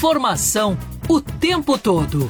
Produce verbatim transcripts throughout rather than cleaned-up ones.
Informação o tempo todo.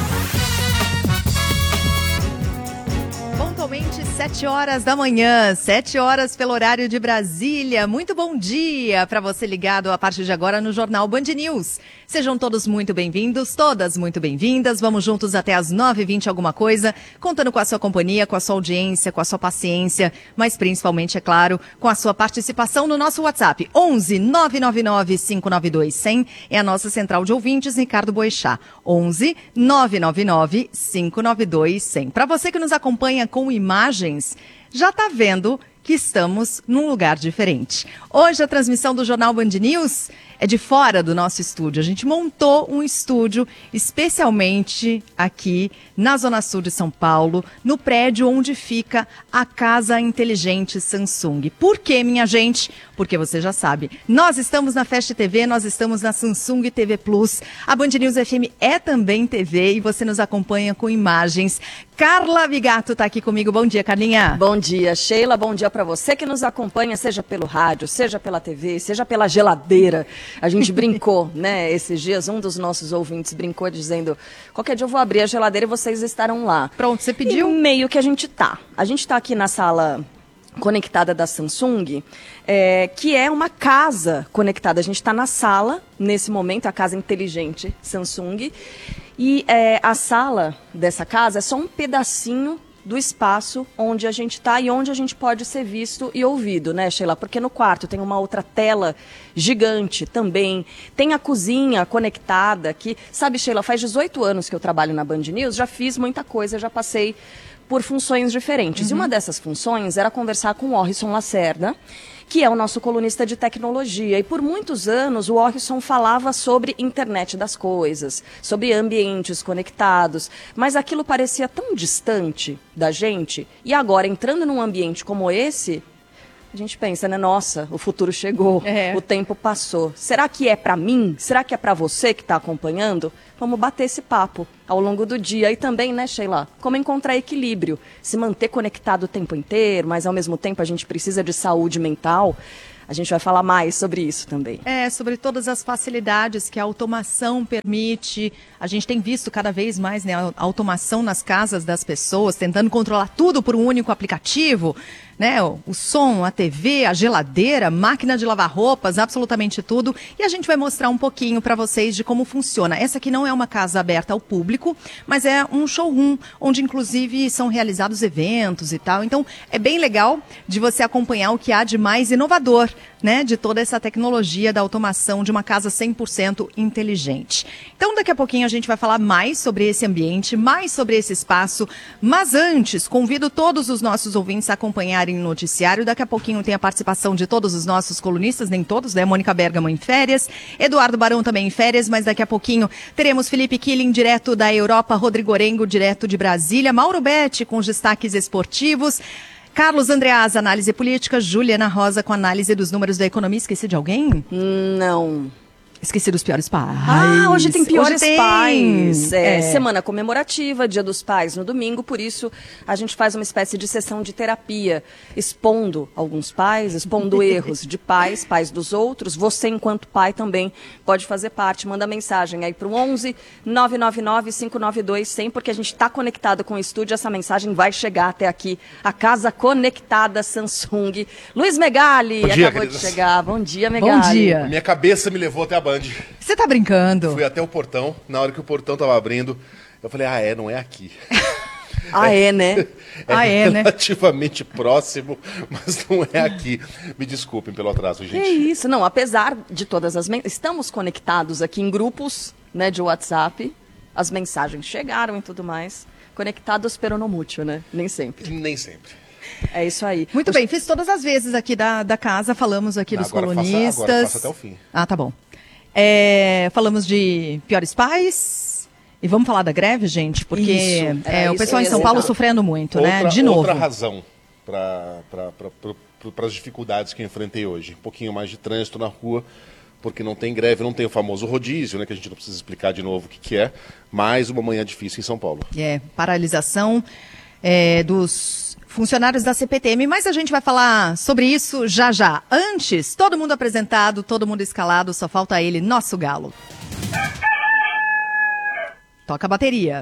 Pontualmente sete horas da manhã, sete horas pelo horário de Brasília. Muito bom dia para você ligado a partir de agora no Jornal Band News. Sejam todos muito bem-vindos, todas muito bem-vindas. Vamos juntos até às nove e vinte alguma coisa, contando com a sua companhia, com a sua audiência, com a sua paciência, mas principalmente, é claro, com a sua participação no nosso WhatsApp. onze nove nove nove cinco nove dois cem é a nossa central de ouvintes, Ricardo Boechat. onze nove nove nove cinco nove dois cem. Para você que nos acompanha com imagens, já está vendo que estamos num lugar diferente. Hoje a transmissão do Jornal Band News é de fora do nosso estúdio. A gente montou um estúdio especialmente aqui na Zona Sul de São Paulo, no prédio onde fica a Casa Inteligente Samsung. Por quê, minha gente? Porque você já sabe, nós estamos na Fast T V, nós estamos na Samsung T V Plus, a Band News F M é também T V e você nos acompanha com imagens. Carla Vigato está aqui comigo. Bom dia, Carlinha. Bom dia, Sheila. Bom dia para você que nos acompanha, seja pelo rádio, seja pela T V, seja pela geladeira. A gente brincou, né, esses dias, um dos nossos ouvintes brincou dizendo, qualquer dia eu vou abrir a geladeira e vocês estarão lá. Pronto, você pediu? E meio que a gente tá. A gente tá aqui na sala conectada da Samsung, é, que é uma casa conectada. A gente está na sala, nesse momento, a casa inteligente Samsung. E é, a sala dessa casa é só um pedacinho do espaço onde a gente está e onde a gente pode ser visto e ouvido, né, Sheila? Porque no quarto tem uma outra tela gigante também, tem a cozinha conectada, que, sabe, Sheila, faz dezoito anos que eu trabalho na Band News, já fiz muita coisa, já passei por funções diferentes. Uhum. E uma dessas funções era conversar com o Orrisson Lacerda, que é o nosso colunista de tecnologia. E por muitos anos o Orrisson falava sobre internet das coisas, sobre ambientes conectados, mas aquilo parecia tão distante da gente. E agora, entrando num ambiente como esse, a gente pensa, né? Nossa, o futuro chegou, é. O tempo passou. Será que é para mim? Será que é para você que está acompanhando? Vamos bater esse papo ao longo do dia. E também, né, Sheila, como encontrar equilíbrio, se manter conectado o tempo inteiro, mas ao mesmo tempo a gente precisa de saúde mental. A gente vai falar mais sobre isso também. É, sobre todas as facilidades que a automação permite. A gente tem visto cada vez mais, né, a automação nas casas das pessoas, tentando controlar tudo por um único aplicativo, né? O, o som, a T V, a geladeira, máquina de lavar roupas, absolutamente tudo. E a gente vai mostrar um pouquinho para vocês de como funciona. Essa aqui não é uma casa aberta ao público, mas é um showroom, onde inclusive são realizados eventos e tal. Então, é bem legal de você acompanhar o que há de mais inovador, né, de toda essa tecnologia da automação de uma casa cem por cento inteligente. Então, daqui a pouquinho a gente vai falar mais sobre esse ambiente, mais sobre esse espaço, mas antes, convido todos os nossos ouvintes a acompanharem o noticiário. Daqui a pouquinho tem a participação de todos os nossos colunistas, nem todos, né? Mônica Bergamo em férias, Eduardo Barão também em férias, mas daqui a pouquinho teremos Felipe Killing, direto da Europa, Rodrigo Orengo, direto de Brasília, Mauro Betti com os destaques esportivos, Carlos Andreas, análise política, Juliana Rosa com análise dos números da economia. Esqueci de alguém? Não. Esqueci dos piores pais. Ah, hoje tem piores hoje tem. pais. É, É. Semana comemorativa, Dia dos Pais no domingo, por isso a gente faz uma espécie de sessão de terapia, expondo alguns pais, expondo erros de pais, pais dos outros. Você, enquanto pai, também pode fazer parte. Manda mensagem aí para o onze nove nove nove cinco nove dois cem, porque a gente está conectado com o estúdio. Essa mensagem vai chegar até aqui. A Casa Conectada Samsung. Luiz Megali Bom dia, acabou queridas. de chegar. Bom dia, Megali. Bom dia. Minha cabeça me levou até a Band. Você tá brincando? Fui até o portão. Na hora que o portão tava abrindo, eu falei, ah, é, não é aqui. Ah, é, né? É Ah, é, né? relativamente próximo, mas não é aqui. Me desculpem pelo atraso, gente. Que isso, não, apesar de todas as mensagens, estamos conectados aqui em grupos, né, de WhatsApp, as mensagens chegaram e tudo mais, conectados pero no mútil, né, nem sempre. Nem sempre. É isso aí. Muito Os... bem, fiz todas as vezes aqui da, da casa, falamos aqui Não, dos agora colunistas. Faça, agora faça até o fim. Ah, tá bom. É, falamos de piores pais e vamos falar da greve, gente, porque Isso, é, é o isso pessoal que em eu São ia Paulo citar. sofrendo muito, Outra, né? De novo. Outra razão para as dificuldades que eu enfrentei hoje. Um pouquinho mais de trânsito na rua, porque não tem greve, não tem o famoso rodízio, né, que a gente não precisa explicar de novo o que, que é. Mais uma manhã difícil em São Paulo. É, paralisação é, dos funcionários da C P T M, mas a gente vai falar sobre isso já já. Antes, todo mundo apresentado, todo mundo escalado, só falta ele, nosso galo. Toca a bateria.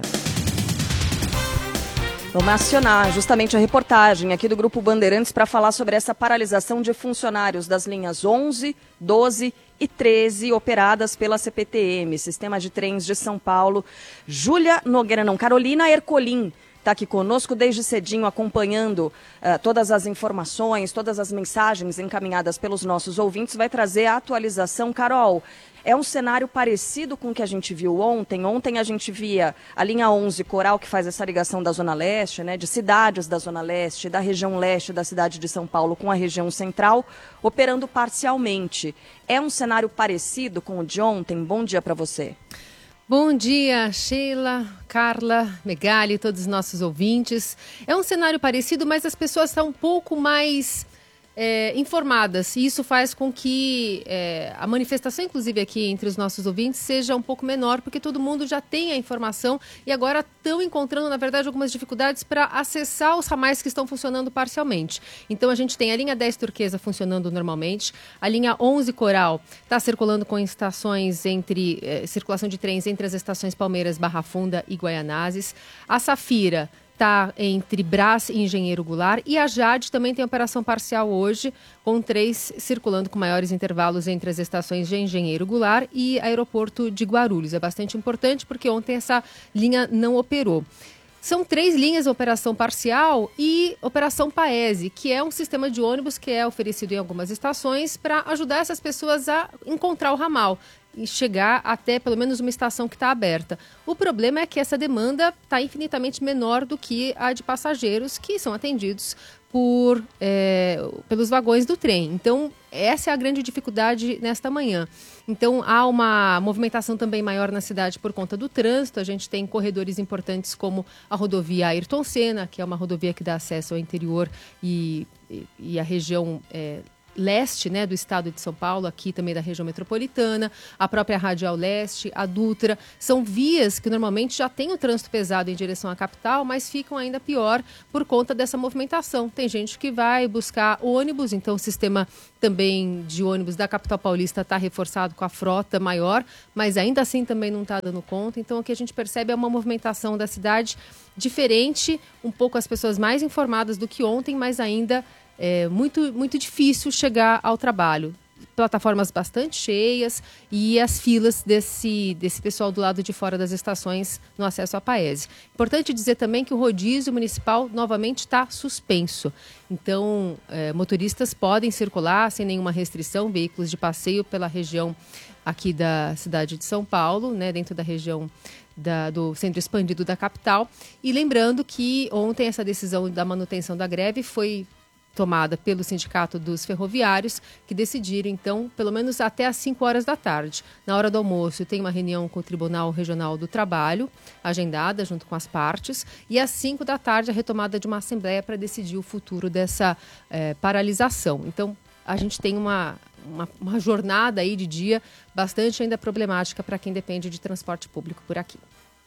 Vamos acionar justamente a reportagem aqui do Grupo Bandeirantes para falar sobre essa paralisação de funcionários das linhas onze, doze e treze operadas pela C P T M, Sistema de Trens de São Paulo. Júlia Nogueira, não, Carolina Ercolim está aqui conosco desde cedinho acompanhando uh, todas as informações, todas as mensagens encaminhadas pelos nossos ouvintes, vai trazer a atualização. Carol, é um cenário parecido com o que a gente viu ontem. Ontem a gente via a linha onze Coral, que faz essa ligação da Zona Leste, né, de cidades da Zona Leste, da região leste da cidade de São Paulo com a região central, operando parcialmente. É um cenário parecido com o de ontem? Bom dia para você. Bom dia, Sheila, Carla, Megali, todos os nossos ouvintes. É um cenário parecido, mas as pessoas estão um pouco mais é, informadas. E isso faz com que é, a manifestação, inclusive aqui entre os nossos ouvintes, seja um pouco menor, porque todo mundo já tem a informação e agora estão encontrando, na verdade, algumas dificuldades para acessar os ramais que estão funcionando parcialmente. Então, a gente tem a linha dez Turquesa funcionando normalmente, a linha onze Coral está circulando com estações entre, eh, circulação de trens entre as estações Palmeiras, Barra Funda e Guaianazes, a Safira está entre Brás e Engenheiro Goulart, e a Jade também tem operação parcial hoje, com três circulando com maiores intervalos entre as estações de Engenheiro Goulart e Aeroporto de Guarulhos. É bastante importante porque ontem essa linha não operou. São três linhas de operação parcial e operação Paese, que é um sistema de ônibus que é oferecido em algumas estações para ajudar essas pessoas a encontrar o ramal e chegar até pelo menos uma estação que está aberta. O problema é que essa demanda está infinitamente menor do que a de passageiros que são atendidos por, é, pelos vagões do trem. Então, essa é a grande dificuldade nesta manhã. Então, há uma movimentação também maior na cidade por conta do trânsito. A gente tem corredores importantes como a rodovia Ayrton Senna, que é uma rodovia que dá acesso ao interior e, e, e a região é, leste, né, do estado de São Paulo, aqui também da região metropolitana, a própria Radial Leste, a Dutra. São vias que normalmente já têm o trânsito pesado em direção à capital, mas ficam ainda pior por conta dessa movimentação. Tem gente que vai buscar ônibus, então o sistema também de ônibus da capital paulista está reforçado com a frota maior, mas ainda assim também não está dando conta. Então o que a gente percebe é uma movimentação da cidade diferente, um pouco as pessoas mais informadas do que ontem, mas ainda é muito, muito difícil chegar ao trabalho. Plataformas bastante cheias e as filas desse, desse pessoal do lado de fora das estações no acesso à Paese. Importante dizer também que o rodízio municipal novamente está suspenso. Então, é, motoristas podem circular sem nenhuma restrição, veículos de passeio pela região aqui da cidade de São Paulo, né, dentro da região Da, do centro expandido da capital. E lembrando que ontem essa decisão da manutenção da greve foi tomada pelo Sindicato dos Ferroviários, que decidiram, então, pelo menos até às cinco horas da tarde. Na hora do almoço, tem uma reunião com o Tribunal Regional do Trabalho, agendada junto com as partes, e às cinco da tarde a retomada de uma assembleia para decidir o futuro dessa eh, paralisação. Então, a gente tem uma, uma, uma jornada aí de dia bastante ainda problemática para quem depende de transporte público por aqui.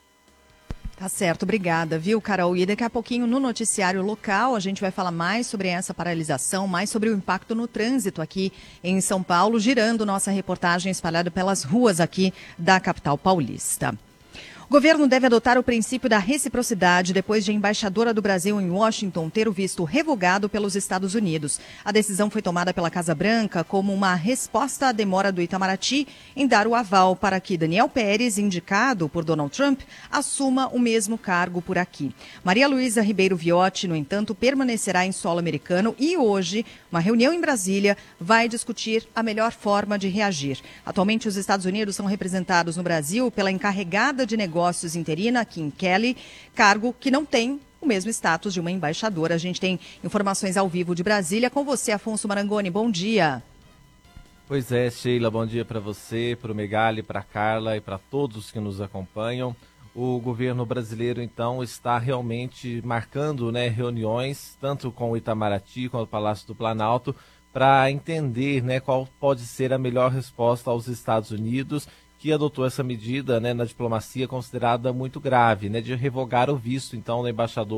Tá certo, obrigada, viu, Carol? E daqui a pouquinho no noticiário local a gente vai falar mais sobre essa paralisação, mais sobre o impacto no trânsito aqui em São Paulo, girando nossa reportagem espalhada pelas ruas aqui da capital paulista. O governo deve adotar o princípio da reciprocidade depois de a embaixadora do Brasil em Washington ter o visto revogado pelos Estados Unidos. A decisão foi tomada pela Casa Branca como uma resposta à demora do Itamaraty em dar o aval para que Daniel Pérez, indicado por Donald Trump, assuma o mesmo cargo por aqui. Maria Luísa Ribeiro Viotti, no entanto, permanecerá em solo americano e hoje uma reunião em Brasília vai discutir a melhor forma de reagir. Atualmente, os Estados Unidos são representados no Brasil pela encarregada de negócios Negócios interina, Kim Kelly, cargo que não tem o mesmo status de uma embaixadora. A gente tem informações ao vivo de Brasília com você, Afonso Marangoni. Bom dia. Pois é, Sheila, bom dia para você, para o Megali, para a Carla e para todos que nos acompanham. O governo brasileiro, então, está realmente marcando, né, reuniões, tanto com o Itamaraty quanto o Palácio do Planalto, para entender, né, qual pode ser a melhor resposta aos Estados Unidos, que adotou essa medida, né, na diplomacia considerada muito grave, né, de revogar o visto, então, da embaixadora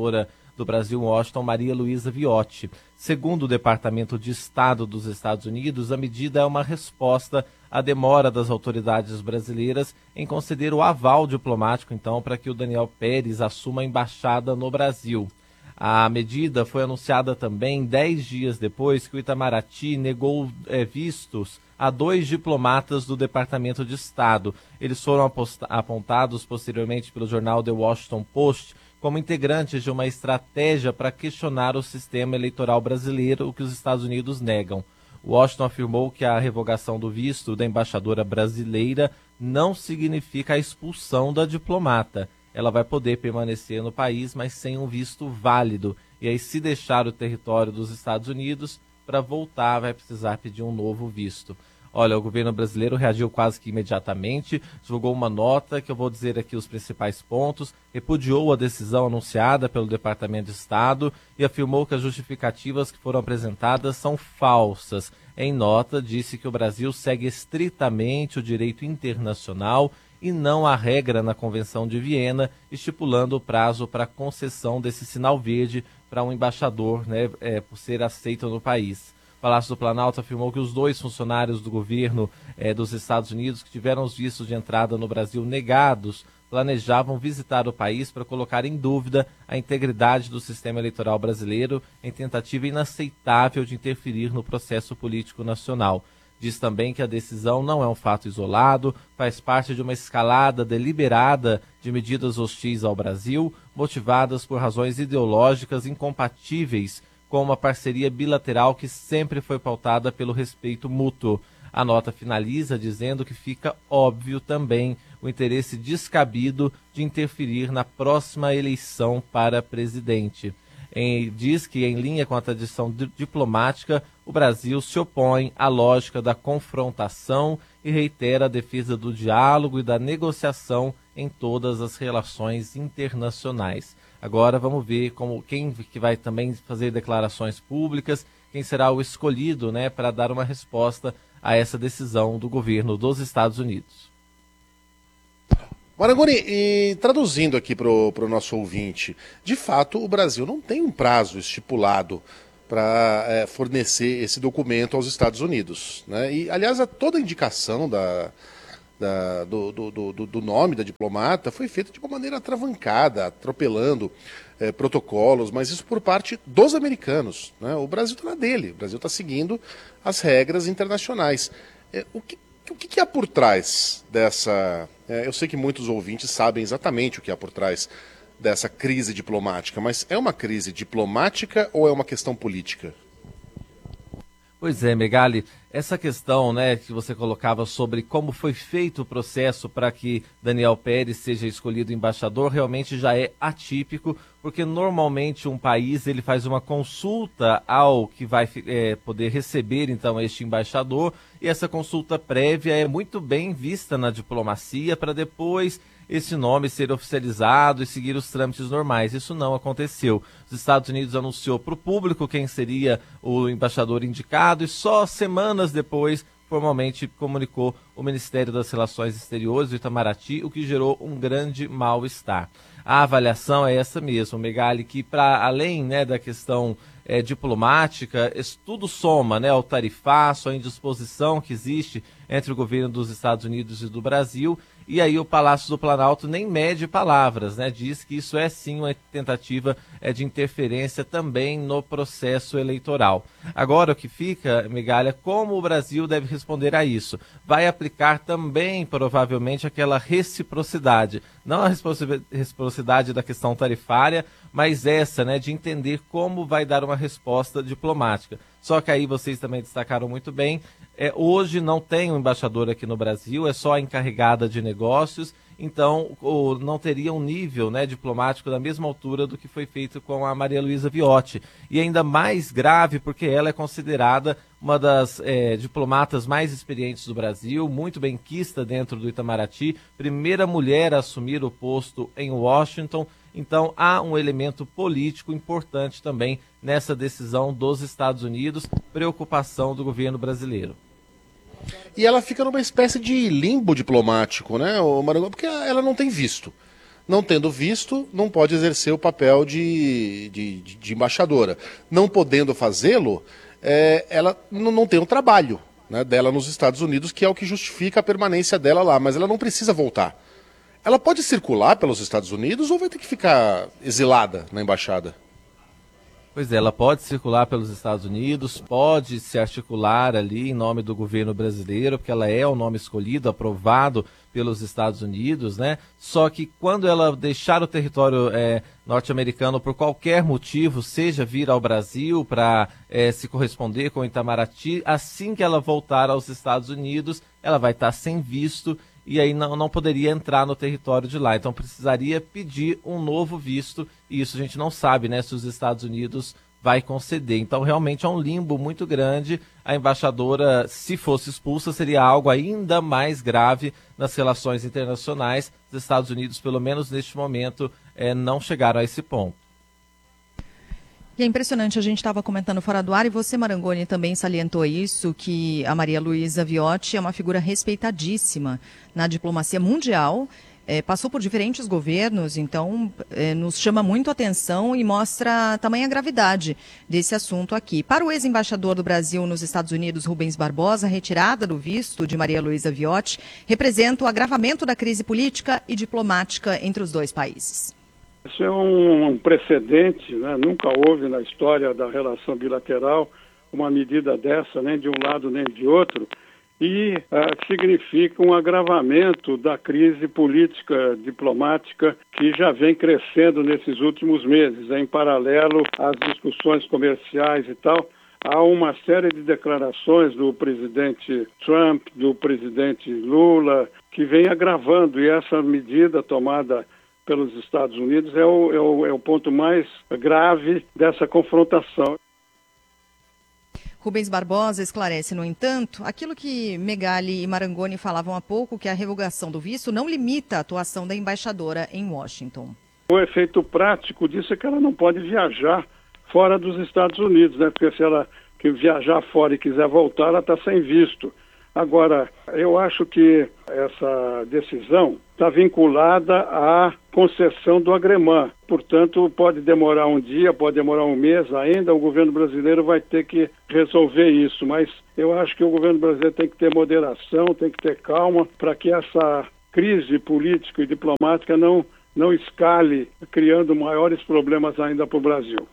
do Brasil em Washington, Maria Luísa Viotti. Segundo o Departamento de Estado dos Estados Unidos, a medida é uma resposta à demora das autoridades brasileiras em conceder o aval diplomático, então, para que o Daniel Pérez assuma a embaixada no Brasil. A medida foi anunciada também dez dias depois que o Itamaraty negou é, vistos a dois diplomatas do Departamento de Estado. Eles foram aposta- apontados posteriormente pelo jornal The Washington Post como integrantes de uma estratégia para questionar o sistema eleitoral brasileiro, o que os Estados Unidos negam. Washington afirmou que a revogação do visto da embaixadora brasileira não significa a expulsão da diplomata. Ela vai poder permanecer no país, mas sem um visto válido. E aí, se deixar o território dos Estados Unidos, para voltar vai precisar pedir um novo visto. Olha, o governo brasileiro reagiu quase que imediatamente, divulgou uma nota, que eu vou dizer aqui os principais pontos, repudiou a decisão anunciada pelo Departamento de Estado e afirmou que as justificativas que foram apresentadas são falsas. Em nota, disse que o Brasil segue estritamente o direito internacional e não a regra na Convenção de Viena, estipulando o prazo para concessão desse sinal verde para um embaixador, né, é, por ser aceito no país. O Palácio do Planalto afirmou que os dois funcionários do governo é, dos Estados Unidos que tiveram os vistos de entrada no Brasil negados planejavam visitar o país para colocar em dúvida a integridade do sistema eleitoral brasileiro em tentativa inaceitável de interferir no processo político nacional. Diz também que a decisão não é um fato isolado, faz parte de uma escalada deliberada de medidas hostis ao Brasil, motivadas por razões ideológicas incompatíveis com uma parceria bilateral que sempre foi pautada pelo respeito mútuo. A nota finaliza dizendo que fica óbvio também o interesse descabido de interferir na próxima eleição para presidente. Em, diz que, em linha com a tradição di- diplomática, o Brasil se opõe à lógica da confrontação e reitera a defesa do diálogo e da negociação em todas as relações internacionais. Agora vamos ver como, quem que vai também fazer declarações públicas, quem será o escolhido, né, para dar uma resposta a essa decisão do governo dos Estados Unidos. Marangoni, e traduzindo aqui para o nosso ouvinte, de fato o Brasil não tem um prazo estipulado para é, fornecer esse documento aos Estados Unidos, né? E, aliás, a toda a indicação da, da, do, do, do, do nome da diplomata foi feita de uma maneira atravancada, atropelando é, protocolos, mas isso por parte dos americanos, né? O Brasil está na dele, o Brasil está seguindo as regras internacionais. É, o que O que há por trás dessa... É, eu sei que muitos ouvintes sabem exatamente o que há por trás dessa crise diplomática, mas é uma crise diplomática ou é uma questão política? Pois é, Megali, essa questão, né, que você colocava sobre como foi feito o processo para que Daniel Pérez seja escolhido embaixador, realmente já é atípico, porque normalmente um país ele faz uma consulta ao que vai é, poder receber então este embaixador, e essa consulta prévia é muito bem vista na diplomacia para depois esse nome ser oficializado e seguir os trâmites normais. Isso não aconteceu. Os Estados Unidos anunciou para o público quem seria o embaixador indicado e só semanas depois formalmente comunicou o Ministério das Relações Exteriores, o Itamaraty, o que gerou um grande mal-estar. A avaliação é essa mesmo, Megali, que para além, né, da questão é, diplomática, isso tudo soma, né, ao tarifaço, à indisposição que existe entre o governo dos Estados Unidos e do Brasil, e aí o Palácio do Planalto nem mede palavras, né, diz que isso é sim uma tentativa é, de interferência também no processo eleitoral. Agora o que fica, Megali, como o Brasil deve responder a isso? Vai aplicar também, provavelmente, aquela reciprocidade, não a reciprocidade da questão tarifária, mas essa, né, de entender como vai dar uma resposta diplomática. Só que aí vocês também destacaram muito bem, é, hoje não tem um embaixador aqui no Brasil, é só a encarregada de negócios, então o, não teria um nível, né, diplomático da mesma altura do que foi feito com a Maria Luísa Viotti. E ainda mais grave porque ela é considerada uma das é, diplomatas mais experientes do Brasil, muito benquista dentro do Itamaraty, primeira mulher a assumir o posto em Washington. Então há um elemento político importante também nessa decisão dos Estados Unidos, preocupação do governo brasileiro. E ela fica numa espécie de limbo diplomático, né, Marangoni? Porque ela não tem visto. Não tendo visto, não pode exercer o papel de, de, de, de embaixadora. Não podendo fazê-lo, é, ela não, não tem um trabalho, né, dela nos Estados Unidos, que é o que justifica a permanência dela lá, mas ela não precisa voltar. Ela pode circular pelos Estados Unidos ou vai ter que ficar exilada na embaixada? Pois é, ela pode circular pelos Estados Unidos, pode se articular ali em nome do governo brasileiro, porque ela é o nome escolhido, aprovado pelos Estados Unidos, né? Só que quando ela deixar o território é, norte-americano por qualquer motivo, seja vir ao Brasil para é, se corresponder com o Itamaraty, assim que ela voltar aos Estados Unidos, ela vai estar sem visto e aí não, não poderia entrar no território de lá. Então precisaria pedir um novo visto, e isso a gente não sabe, né, se os Estados Unidos vai conceder. Então realmente é um limbo muito grande. A embaixadora, se fosse expulsa, seria algo ainda mais grave nas relações internacionais. Os Estados Unidos, pelo menos neste momento, é, não chegaram a esse ponto. E é impressionante, a gente estava comentando fora do ar, e você, Marangoni, também salientou isso, que a Maria Luísa Viotti é uma figura respeitadíssima na diplomacia mundial, é, passou por diferentes governos, então é, nos chama muito a atenção e mostra tamanha gravidade desse assunto aqui. Para o ex-embaixador do Brasil nos Estados Unidos, Rubens Barbosa, a retirada do visto de Maria Luísa Viotti representa o agravamento da crise política e diplomática entre os dois países. Isso é um precedente, né? Nunca houve na história da relação bilateral uma medida dessa, nem de um lado nem de outro, e uh, significa um agravamento da crise política diplomática que já vem crescendo nesses últimos meses. Em paralelo às discussões comerciais e tal, há uma série de declarações do presidente Trump, do presidente Lula, que vem agravando, e essa medida tomada pelos Estados Unidos é o, é, o, é o ponto mais grave dessa confrontação. Rubens Barbosa esclarece, no entanto, aquilo que Megali e Marangoni falavam há pouco, que a revogação do visto não limita a atuação da embaixadora em Washington. O efeito prático disso é que ela não pode viajar fora dos Estados Unidos, né? Porque se ela que viajar fora e quiser voltar, ela está sem visto. Agora, eu acho que essa decisão está vinculada à concessão do agremã. Portanto, pode demorar um dia, pode demorar um mês ainda, o governo brasileiro vai ter que resolver isso. Mas eu acho que o governo brasileiro tem que ter moderação, tem que ter calma, para que essa crise política e diplomática não, não escale, criando maiores problemas ainda para o Brasil.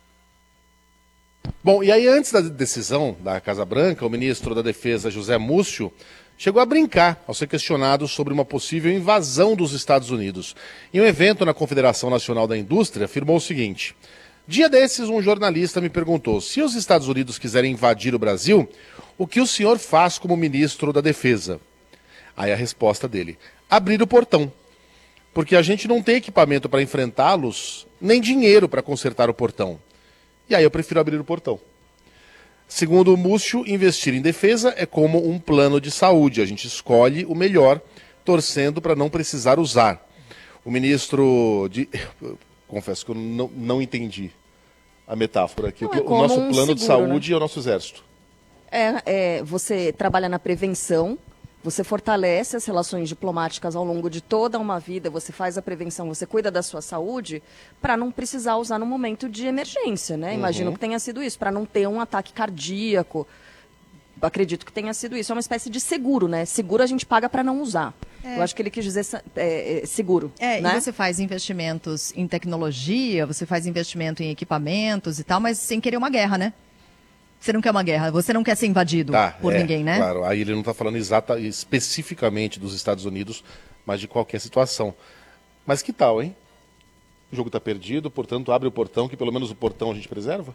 Bom, e aí antes da decisão da Casa Branca, o ministro da Defesa, José Múcio, chegou a brincar ao ser questionado sobre uma possível invasão dos Estados Unidos. Em um evento na Confederação Nacional da Indústria, afirmou o seguinte: dia desses, um jornalista me perguntou, se os Estados Unidos quiserem invadir o Brasil, o que o senhor faz como ministro da Defesa? Aí a resposta dele: abrir o portão. Porque a gente não tem equipamento para enfrentá-los, nem dinheiro para consertar o portão. E aí eu prefiro abrir o portão. Segundo o Múcio, investir em defesa é como um plano de saúde. A gente escolhe o melhor, torcendo para não precisar usar. O ministro de... Eu confesso que eu não, não entendi a metáfora aqui. Não, é o nosso um plano seguro, de saúde, né? É o nosso exército. É, é, você trabalha na prevenção, você fortalece as relações diplomáticas ao longo de toda uma vida, você faz a prevenção, você cuida da sua saúde, para não precisar usar no momento de emergência, né? Imagino Uhum. que tenha sido isso, para não ter um ataque cardíaco. Acredito que tenha sido isso. É uma espécie de seguro, né? Seguro a gente paga para não usar. É. Eu acho que ele quis dizer é, é, seguro. É, né? e você faz investimentos em tecnologia, você faz investimento em equipamentos e tal, mas sem querer uma guerra, né? Você não quer uma guerra, você não quer ser invadido Tá, por é, ninguém, né? Claro, aí ele não está falando exata, especificamente dos Estados Unidos, mas de qualquer situação. Mas que tal, hein? O jogo está perdido, portanto abre o portão, que pelo menos o portão a gente preserva?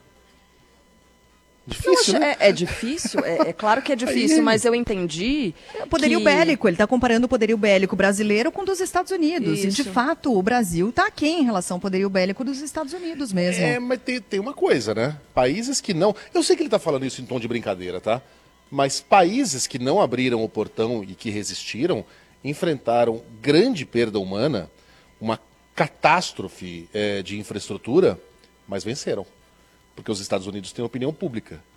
Difícil, Eu acho- né? é, é difícil, é, é claro que é difícil, Aí- mas eu entendi. Poderio que... bélico, ele está comparando o poderio bélico brasileiro com o dos Estados Unidos. E, de Isso. fato, o Brasil está aquém em relação ao poderio bélico dos Estados Unidos mesmo. É, mas tem, tem uma coisa, né? Países que não... Eu sei que ele está falando isso em tom de brincadeira, tá? Mas países que não abriram o portão e que resistiram, enfrentaram grande perda humana, uma catástrofe é, de infraestrutura, mas venceram. Porque os Estados Unidos têm opinião pública.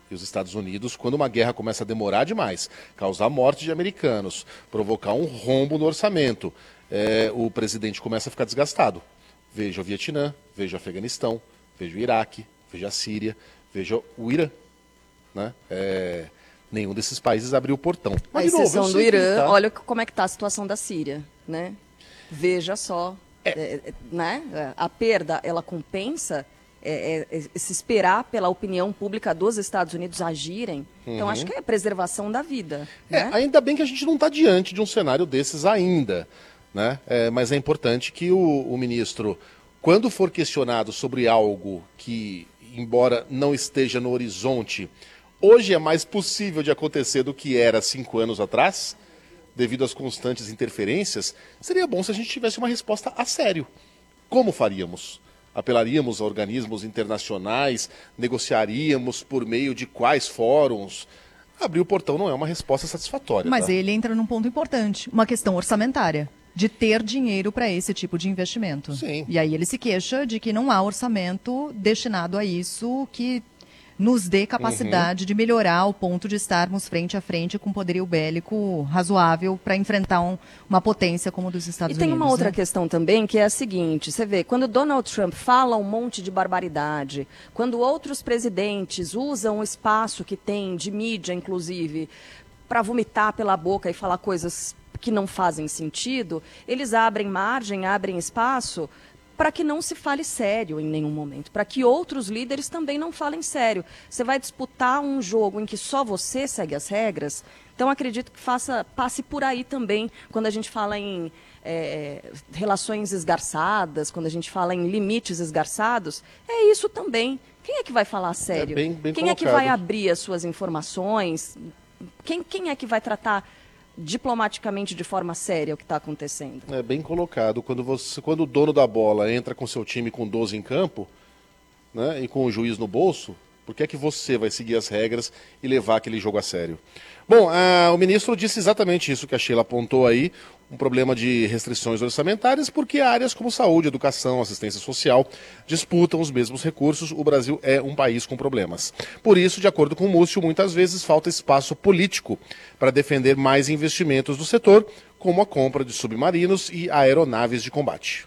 E os Estados Unidos, quando uma guerra começa a demorar demais, causar morte de americanos, provocar um rombo no orçamento, é, o presidente começa a ficar desgastado. Veja o Vietnã, veja o Afeganistão, veja o Iraque, veja a Síria, veja o Irã. Né? É, nenhum desses países abriu o portão. Mas, a exceção novo, do Irã, tá... olha como é que está a situação da Síria. Né? Veja só, é. É, né? A perda, ela compensa... É, é, é, se esperar pela opinião pública dos Estados Unidos agirem. Uhum. Então, acho que é a preservação da vida. É, né? Ainda bem que a gente não está diante de um cenário desses ainda. Né? É, mas é importante que o, o ministro, quando for questionado sobre algo que, embora não esteja no horizonte, hoje é mais possível de acontecer do que era cinco anos atrás, devido às constantes interferências, seria bom se a gente tivesse uma resposta a sério. Como faríamos? Apelaríamos a organismos internacionais, negociaríamos por meio de quais fóruns? Abrir o portão não é uma resposta satisfatória. Mas tá? ele entra num ponto importante, uma questão orçamentária, de ter dinheiro para esse tipo de investimento. Sim. E aí ele se queixa de que não há orçamento destinado a isso, que nos dê capacidade uhum. de melhorar ao ponto de estarmos frente a frente com um poderio bélico razoável para enfrentar um, uma potência como a dos Estados Unidos. E tem uma outra né? questão também, que é a seguinte, você vê, quando Donald Trump fala um monte de barbaridade, quando outros presidentes usam o espaço que tem, de mídia inclusive, para vomitar pela boca e falar coisas que não fazem sentido, eles abrem margem, abrem espaço para que não se fale sério em nenhum momento, para que outros líderes também não falem sério. Você vai disputar um jogo em que só você segue as regras, então acredito que faça, passe por aí também, quando a gente fala em é, relações esgarçadas, quando a gente fala em limites esgarçados, é isso também. Quem é que vai falar sério? É bem, bem quem colocado. é que vai abrir as suas informações? Quem, quem é que vai tratar diplomaticamente de forma séria o que está acontecendo? É bem colocado. Quando, você, quando o dono da bola entra com seu time com doze em campo, né, e com o juiz no bolso, por que é que você vai seguir as regras e levar aquele jogo a sério? Bom, ah, o ministro disse exatamente isso que a Sheila apontou aí, um problema de restrições orçamentárias, porque áreas como saúde, educação, assistência social disputam os mesmos recursos. O Brasil é um país com problemas. Por isso, de acordo com o Múcio, muitas vezes falta espaço político para defender mais investimentos do setor, como a compra de submarinos e aeronaves de combate.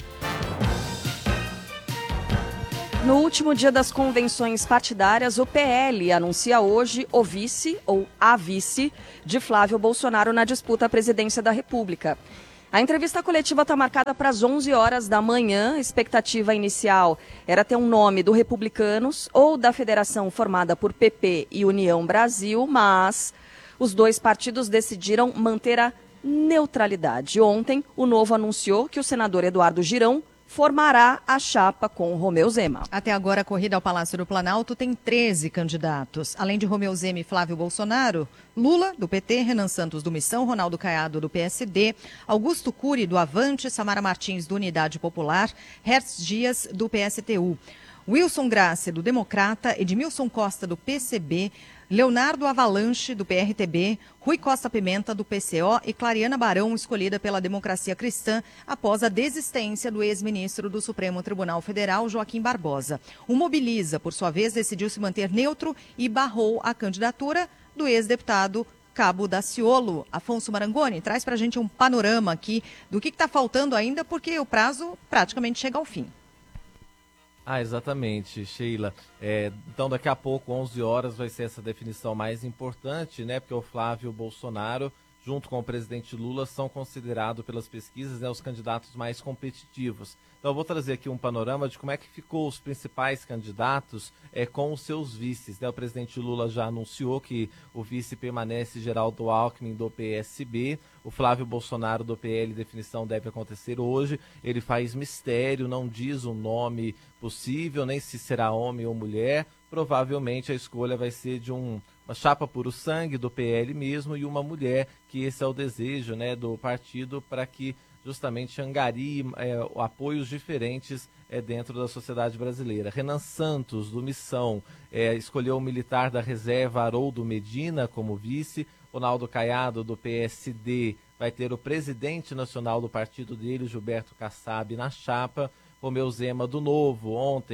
No último dia das convenções partidárias, o P L anuncia hoje o vice ou a vice de Flávio Bolsonaro na disputa à presidência da República. A entrevista coletiva está marcada para as onze horas da manhã. A expectativa inicial era ter um nome do Republicanos ou da federação formada por P P e União Brasil, mas os dois partidos decidiram manter a neutralidade. Ontem, o Novo anunciou que o senador Eduardo Girão formará a chapa com Romeu Zema. Até agora, a corrida ao Palácio do Planalto tem treze candidatos. Além de Romeu Zema e Flávio Bolsonaro, Lula, do P T, Renan Santos, do Missão, Ronaldo Caiado, do P S D, Augusto Cury, do Avante, Samara Martins, do Unidade Popular, Hertz Dias, do P S T U, Wilson Graça, do Democrata, Edmilson Costa, do P C B, Leonardo Avalanche, do P R T B, Rui Costa Pimenta, do P C O e Clariana Barão, escolhida pela Democracia Cristã após a desistência do ex-ministro do Supremo Tribunal Federal, Joaquim Barbosa. O Mobiliza, por sua vez, decidiu se manter neutro e barrou a candidatura do ex-deputado Cabo Daciolo. Afonso Marangoni, traz para a gente um panorama aqui do que está faltando ainda, porque o prazo praticamente chega ao fim. Ah, exatamente, Sheila. É, então, daqui a pouco, onze horas, vai ser essa definição mais importante, né? Porque o Flávio Bolsonaro, junto com o presidente Lula, são considerados pelas pesquisas, né, os candidatos mais competitivos. Então, eu vou trazer aqui um panorama de como é que ficou os principais candidatos é, com os seus vices, né? O presidente Lula já anunciou que o vice permanece Geraldo Alckmin, do P S B. O Flávio Bolsonaro, do P L, definição deve acontecer hoje. Ele faz mistério, não diz o nome possível, nem se será homem ou mulher. Provavelmente a escolha vai ser de um, uma chapa puro sangue do P L mesmo e uma mulher, que esse é o desejo, né, do partido, para que justamente angarie é, apoios diferentes é, dentro da sociedade brasileira. Renan Santos, do Missão, é, escolheu o militar da reserva Haroldo Medina como vice. Ronaldo Caiado, do P S D, vai ter o presidente nacional do partido dele, Gilberto Kassab, na chapa. Romeu Zema, do Novo, ontem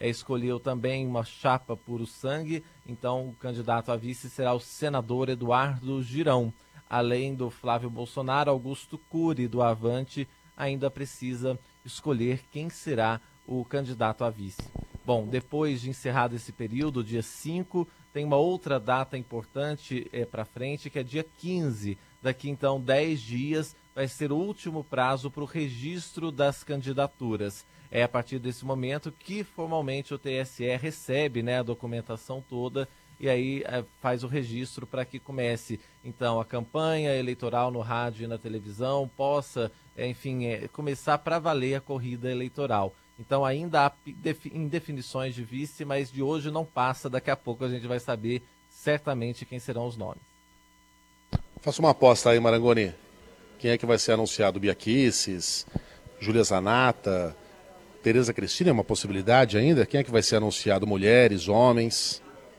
é, escolheu também uma chapa puro sangue, então o candidato a vice será o senador Eduardo Girão. Além do Flávio Bolsonaro, Augusto Cury, do Avante, ainda precisa escolher quem será o candidato a vice. Bom, depois de encerrado esse período, dia cinco, tem uma outra data importante é, para frente, que é dia quinze. Daqui, então, dez dias, vai ser o último prazo para o registro das candidaturas. É a partir desse momento que, formalmente, o T S E recebe, né, a documentação toda e aí é, faz o registro para que comece, então, a campanha eleitoral no rádio e na televisão, possa, é, enfim, é, começar para valer a corrida eleitoral. Então, ainda há indefinições de vice, mas de hoje não passa. Daqui a pouco a gente vai saber certamente quem serão os nomes. Faça uma aposta aí, Marangoni. Quem é que vai ser anunciado? Bia Kicis, Júlia Zanata, Tereza Cristina é uma possibilidade ainda? Quem é que vai ser anunciado? Mulheres, homens?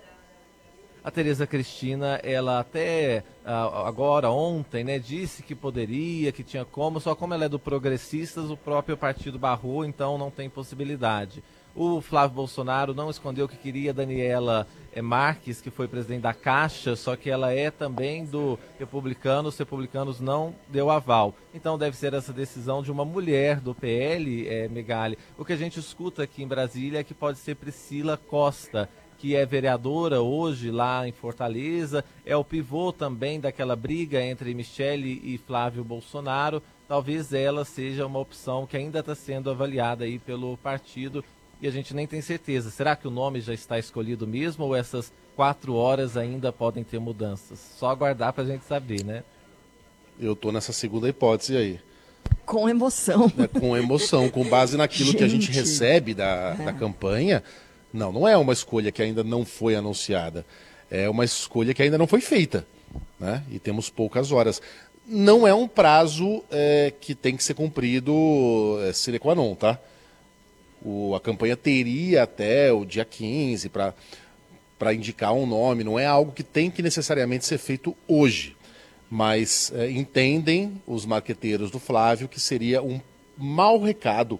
A Tereza Cristina, ela até agora, ontem, né, disse que poderia, que tinha como, só como ela é do Progressistas, o próprio partido barrou, então não tem possibilidade. O Flávio Bolsonaro não escondeu que queria Daniela Marques, que foi presidente da Caixa, só que ela é também do Republicanos, os republicanos não deu aval. Então deve ser essa decisão de uma mulher do P L, é, Megali. O que a gente escuta aqui em Brasília é que pode ser Priscila Costa, que é vereadora hoje lá em Fortaleza, é o pivô também daquela briga entre Michele e Flávio Bolsonaro. Talvez ela seja uma opção que ainda está sendo avaliada aí pelo partido e a gente nem tem certeza. Será que o nome já está escolhido mesmo ou essas quatro horas ainda podem ter mudanças? Só aguardar para a gente saber, né? Eu estou nessa segunda hipótese aí. Com emoção. É, com emoção, com base naquilo gente. que a gente recebe da, é. da campanha. Não, não é uma escolha que ainda não foi anunciada. É uma escolha que ainda não foi feita, né? E temos poucas horas. Não é um prazo é, que tem que ser cumprido é, sine qua non, tá? O, a campanha teria até o dia quinze para para indicar um nome. Não é algo que tem que necessariamente ser feito hoje. Mas é, entendem os marqueteiros do Flávio que seria um mau recado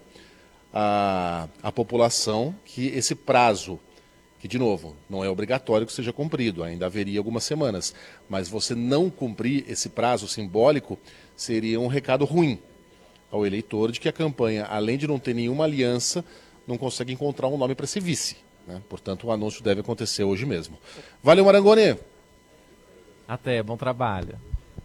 A, a população que esse prazo, que de novo, não é obrigatório que seja cumprido, ainda haveria algumas semanas, mas você não cumprir esse prazo simbólico seria um recado ruim ao eleitor de que a campanha, além de não ter nenhuma aliança, não consegue encontrar um nome para ser vice, né? Portanto, o anúncio deve acontecer hoje mesmo. Valeu, Marangoni! Até, bom trabalho.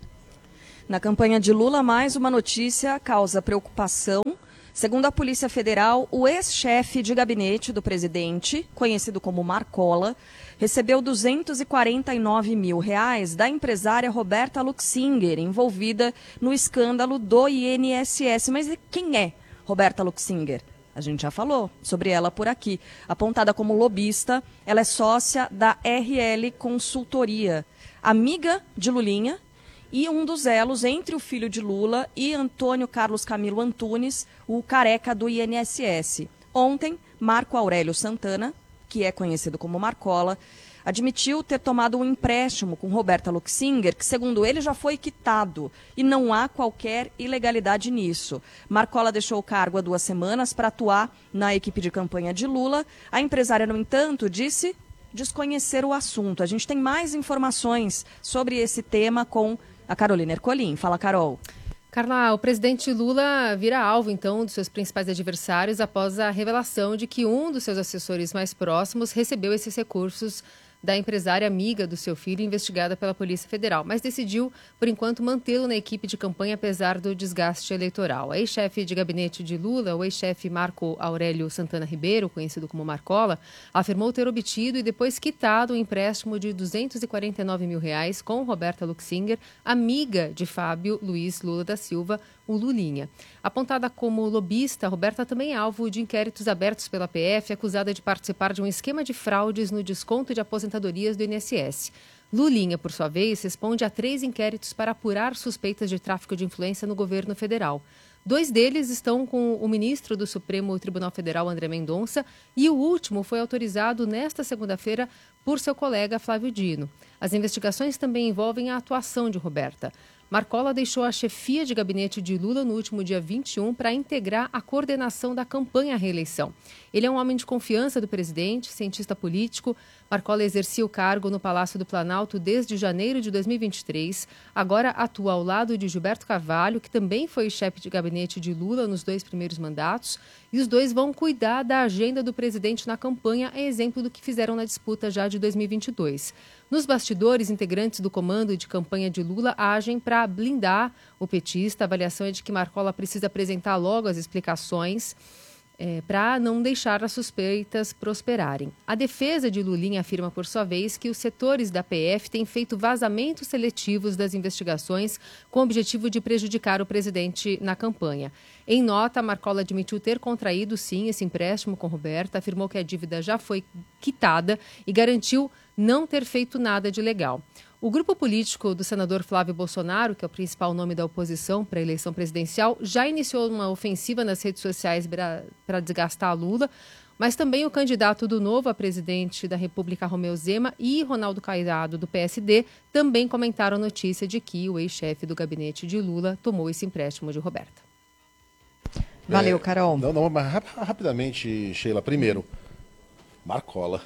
Na campanha de Lula, mais uma notícia causa preocupação. Segundo a Polícia Federal, o ex-chefe de gabinete do presidente, conhecido como Marcola, recebeu duzentos e quarenta e nove mil reais da empresária Roberta Luxinger, envolvida no escândalo do I N S S. Mas quem é Roberta Luxinger? A gente já falou sobre ela por aqui. Apontada como lobista, ela é sócia da R L Consultoria, amiga de Lulinha, e um dos elos entre o filho de Lula e Antônio Carlos Camilo Antunes, o careca do I N S S. Ontem, Marco Aurélio Santana, que é conhecido como Marcola, admitiu ter tomado um empréstimo com Roberta Luxinger, que, segundo ele, já foi quitado, e não há qualquer ilegalidade nisso. Marcola deixou o cargo há duas semanas para atuar na equipe de campanha de Lula. A empresária, no entanto, disse desconhecer o assunto. A gente tem mais informações sobre esse tema com a Carolina Ercolim. Fala, Carol. Carla, o presidente Lula vira alvo, então, dos seus principais adversários após a revelação de que um dos seus assessores mais próximos recebeu esses recursos da empresária amiga do seu filho, investigada pela Polícia Federal, mas decidiu, por enquanto, mantê-lo na equipe de campanha, apesar do desgaste eleitoral. A ex-chefe de gabinete de Lula, o ex-chefe Marco Aurélio Santana Ribeiro, conhecido como Marcola, afirmou ter obtido e depois quitado um empréstimo de duzentos e quarenta e nove mil reais com Roberta Luxinger, amiga de Fábio Luiz Lula da Silva, o Lulinha. Apontada como lobista, Roberta também é alvo de inquéritos abertos pela P F, acusada de participar de um esquema de fraudes no desconto de aposentadorias do I N S S. Lulinha, por sua vez, responde a três inquéritos para apurar suspeitas de tráfico de influência no governo federal. Dois deles estão com o ministro do Supremo Tribunal Federal, André Mendonça, e o último foi autorizado nesta segunda-feira por seu colega Flávio Dino. As investigações também envolvem a atuação de Roberta. Marcola deixou a chefia de gabinete de Lula no último dia vinte e um para integrar a coordenação da campanha à reeleição. Ele é um homem de confiança do presidente, cientista político. Marcola exercia o cargo no Palácio do Planalto desde janeiro de dois mil e vinte e três. Agora atua ao lado de Gilberto Carvalho, que também foi chefe de gabinete de Lula nos dois primeiros mandatos. E os dois vão cuidar da agenda do presidente na campanha, a exemplo do que fizeram na disputa já de dois mil e vinte e dois. Nos bastidores, integrantes do comando de campanha de Lula agem para blindar o petista. A avaliação é de que Marcola precisa apresentar logo as explicações é, para não deixar as suspeitas prosperarem. A defesa de Lulinha afirma, por sua vez, que os setores da P F têm feito vazamentos seletivos das investigações com o objetivo de prejudicar o presidente na campanha. Em nota, Marcola admitiu ter contraído, sim, esse empréstimo com Roberta, afirmou que a dívida já foi quitada e garantiu não ter feito nada de ilegal. O grupo político do senador Flávio Bolsonaro, que é o principal nome da oposição para a eleição presidencial, já iniciou uma ofensiva nas redes sociais para desgastar Lula, mas também o candidato do Novo a presidente da República, Romeu Zema, e Ronaldo Caiado, do P S D, também comentaram a notícia de que o ex-chefe do gabinete de Lula tomou esse empréstimo de Roberta. Valeu, Carol. É, não, não, mas rapidamente, Sheila. Primeiro, Marcola.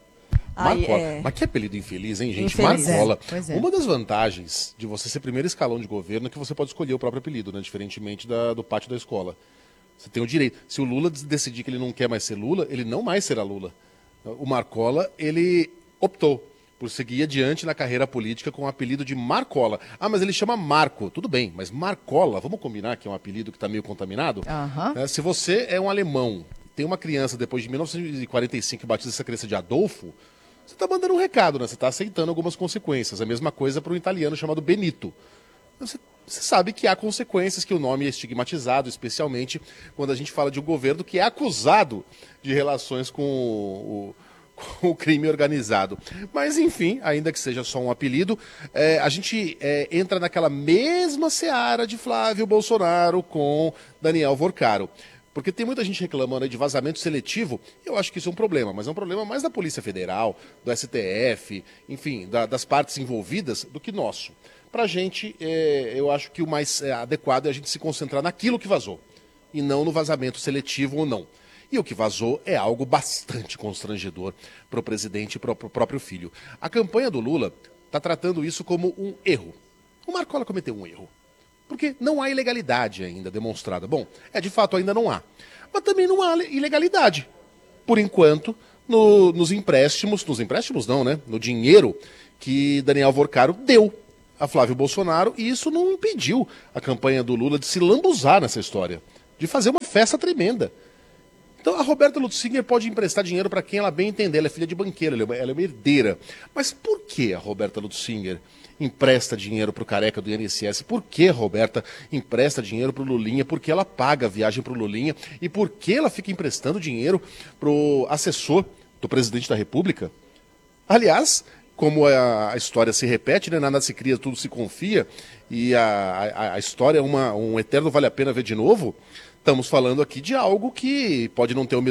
Ai, Marcola. é... Mas que apelido infeliz, hein, gente? Infeliz, Marcola. É. Pois é. Uma das vantagens de você ser primeiro escalão de governo é que você pode escolher o próprio apelido, né? Diferentemente da, do pátio da escola. Você tem o direito. Se o Lula decidir que ele não quer mais ser Lula, ele não mais será Lula. O Marcola, ele optou por seguir adiante na carreira política com o apelido de Marcola. Ah, mas ele chama Marco. Tudo bem, mas Marcola, vamos combinar que é um apelido que está meio contaminado? Aham. É, se você é um alemão, tem uma criança depois de mil novecentos e quarenta e cinco que batiza essa criança de Adolfo, você está mandando um recado, né? Você está aceitando algumas consequências. A mesma coisa para um italiano chamado Benito. Você, você sabe que há consequências, que o nome é estigmatizado, especialmente quando a gente fala de um governo que é acusado de relações com o, com o crime organizado. Mas, enfim, ainda que seja só um apelido, é, a gente é, entra naquela mesma seara de Flávio Bolsonaro com Daniel Vorcaro. Porque tem muita gente reclamando aí de vazamento seletivo, eu acho que isso é um problema, mas é um problema mais da Polícia Federal, do S T F, enfim, da, das partes envolvidas, do que nosso. Pra gente, é, eu acho que o mais é, adequado é a gente se concentrar naquilo que vazou, e não no vazamento seletivo ou não. E o que vazou é algo bastante constrangedor para o presidente e para o próprio filho. A campanha do Lula está tratando isso como um erro. O Marcola cometeu um erro. Porque não há ilegalidade ainda demonstrada. Bom, é de fato ainda não há. Mas também não há ilegalidade. Por enquanto, no, nos empréstimos, nos empréstimos não, né? No dinheiro que Daniel Vorcaro deu a Flávio Bolsonaro, e isso não impediu a campanha do Lula de se lambuzar nessa história, de fazer uma festa tremenda. Então a Roberta Lutzinger pode emprestar dinheiro para quem ela bem entender, ela é filha de banqueiro, ela é uma, ela é uma herdeira. Mas por que a Roberta Lutzinger empresta dinheiro para o careca do I N S S? Por que a Roberta empresta dinheiro para o Lulinha? Por que ela paga a viagem para o Lulinha? E por que ela fica emprestando dinheiro para o assessor do presidente da República? Aliás, como a, a história se repete, né? Nada se cria, tudo se confia, e a, a, a história é uma, um eterno vale a pena ver de novo, estamos falando aqui de algo que pode não ter o mesmo